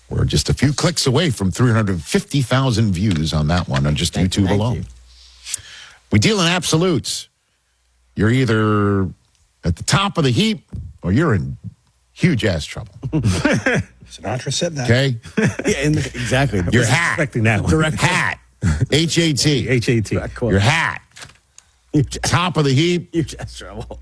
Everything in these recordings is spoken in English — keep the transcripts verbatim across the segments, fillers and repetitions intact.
We're just a few clicks away from three hundred fifty thousand views on that one on just Thank YouTube you, alone. you. We deal in absolutes. You're either at the top of the heap or you're in huge ass trouble. Sinatra said that. Okay? Yeah, and exactly. Your Was hat. expecting that one. Direct hat. H A T. H A T. Your hat. Top of the heap You just trouble.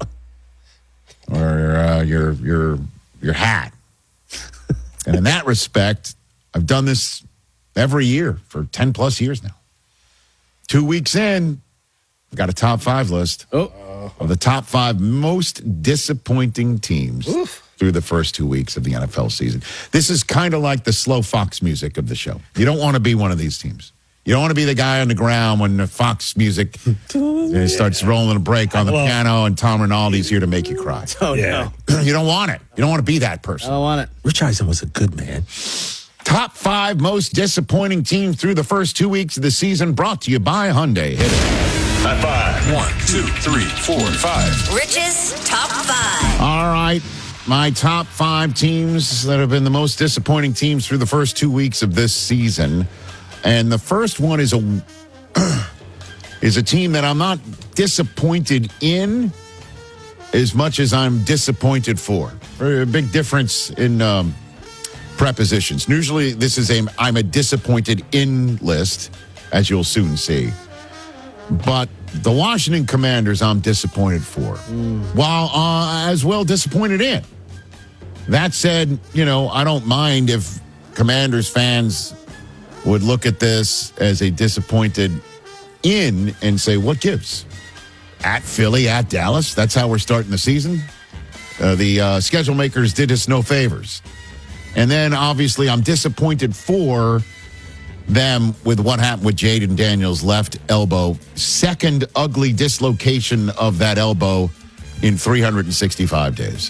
or uh, your your your hat. And in that respect, I've done this every year for ten plus years now. Two weeks in, I've got a top five list Oh. of the top five most disappointing teams Oof. through the first two weeks of the N F L season. This is kind of like the slow Fox music of the show. You don't want to be one of these teams. You don't want to be the guy on the ground when the Fox music uh, starts rolling a break on the Well- piano and Tom Rinaldi's here to make you cry. Oh, Yeah. no. You don't want it. You don't want to be that I person. don't want it. Rich Eisen was a good man. Top five most disappointing teams through the first two weeks of the season, brought to you by Hyundai. Hit it. High five. One, two, three, four, five. Rich's Top five. All right. My top five teams that have been the most disappointing teams through the first two weeks of this season. And the first one is a is a team that I'm not disappointed in as much as I'm disappointed for. Very a big difference in um, prepositions. Usually this is a I'm a disappointed in list, as you'll soon see. But the Washington Commanders I'm disappointed for, while uh, as well disappointed in. That said, you know, I don't mind if Commanders fans would look at this as a disappointed in and say, what gives? At Philly, at Dallas, that's how we're starting the season. Uh, the uh, schedule makers did us no favors. And then, obviously, I'm disappointed for them with what happened with Jaden Daniels' left elbow. Second ugly dislocation of that elbow in three hundred sixty-five days.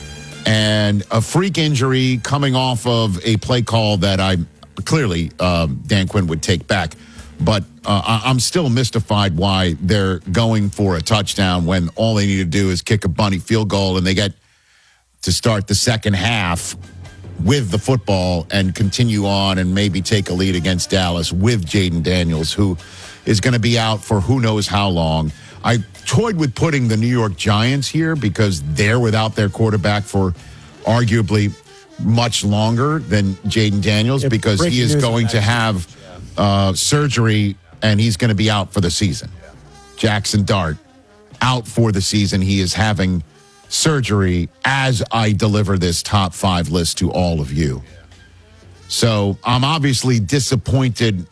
And a freak injury coming off of a play call that I clearly um, Dan Quinn would take back. But uh, I- I'm still mystified why they're going for a touchdown when all they need to do is kick a bunny field goal and they get to start the second half with the football and continue on and maybe take a lead against Dallas with Jaden Daniels, who is going to be out for who knows how long. I toyed with putting the New York Giants here because they're without their quarterback for arguably much longer than Jaden Daniels, Yeah, because he breaking is news going on to that. have uh, surgery and he's going to be out for the season. Jackson Dart out for the season. He is having surgery as I deliver this top five list to all of you. So I'm obviously disappointed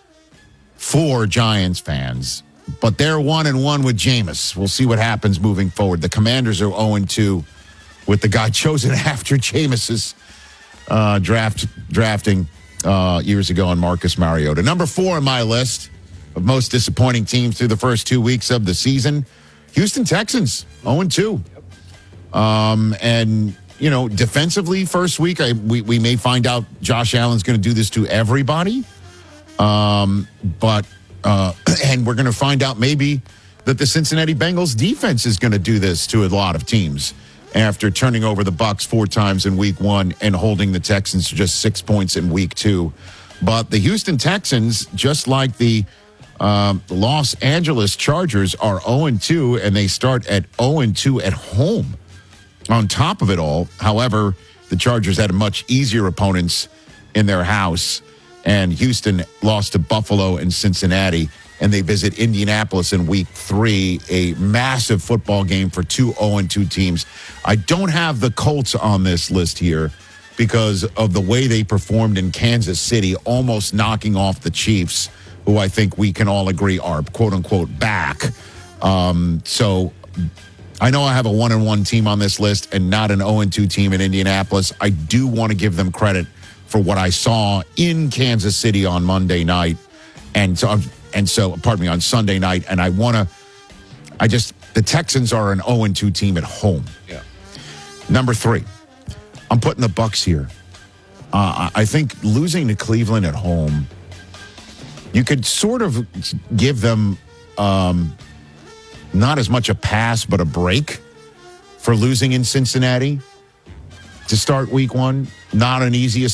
for Giants fans, but they're one and one with Jameis. We'll see what happens moving forward. The Commanders are oh and two with the guy chosen after Jameis's uh, draft drafting uh, years ago on Marcus Mariota. Number four on my list of most disappointing teams through the first two weeks of the season, Houston Texans, oh and two. Um, and, you know, defensively, first week, I, we, we may find out Josh Allen's going to do this to everybody. Um, but, uh, and we're going to find out maybe that the Cincinnati Bengals defense is going to do this to a lot of teams after turning over the Bucs four times in week one and holding the Texans to just six points in week two. But the Houston Texans, just like the um, Los Angeles Chargers, are oh and two, and they start at oh and two at home. On top of it all, however, the Chargers had much easier opponents in their house, and Houston lost to Buffalo and Cincinnati, and they visit Indianapolis in week three, a massive football game for two oh and two teams. I don't have the Colts on this list here because of the way they performed in Kansas City, almost knocking off the Chiefs, who I think we can all agree are quote-unquote back. Um, so I know I have a one and one team on this list and not an oh and two team in Indianapolis. I do want to give them credit for what I saw in Kansas City on Monday night. And so, and so, pardon me, on Sunday night. And I want to, I just, the Texans are an oh and two team at home. Yeah. Number three, I'm putting the Bucs here. Uh, I think losing to Cleveland at home, you could sort of give them um, not as much a pass, but a break for losing in Cincinnati to start week one. Not an easy